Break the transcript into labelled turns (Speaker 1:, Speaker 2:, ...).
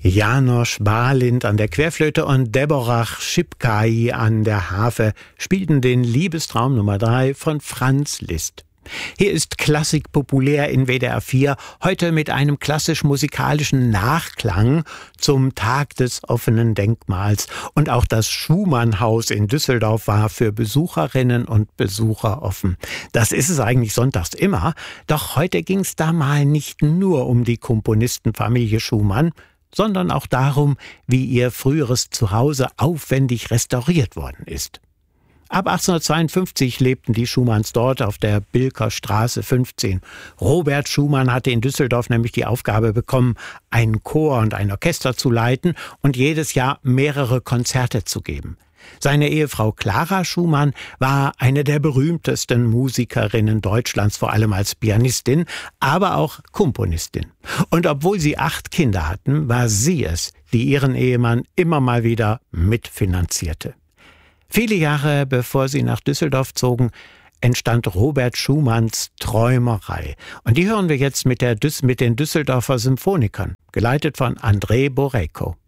Speaker 1: János Bálint an der Querflöte und Deborah Schipkai an der Harfe spielten den Liebestraum Nummer 3 von Franz Liszt. Hier ist Klassik populär in WDR 4, heute mit einem klassisch-musikalischen Nachklang zum Tag des offenen Denkmals. Und auch das Schumann-Haus in Düsseldorf war für Besucherinnen und Besucher offen. Das ist es eigentlich sonntags immer, doch heute ging es da mal nicht nur um die Komponistenfamilie Schumann, sondern auch darum, wie ihr früheres Zuhause aufwendig restauriert worden ist. Ab 1852 lebten die Schumanns dort auf der Bilker Straße 15. Robert Schumann hatte in Düsseldorf nämlich die Aufgabe bekommen, einen Chor und ein Orchester zu leiten und jedes Jahr mehrere Konzerte zu geben. Seine Ehefrau Clara Schumann war eine der berühmtesten Musikerinnen Deutschlands, vor allem als Pianistin, aber auch Komponistin. Und obwohl sie 8 Kinder hatten, war sie es, die ihren Ehemann immer mal wieder mitfinanzierte. Viele Jahre bevor sie nach Düsseldorf zogen, entstand Robert Schumanns Träumerei. Und die hören wir jetzt mit den Düsseldorfer Symphonikern, geleitet von André Boreyko.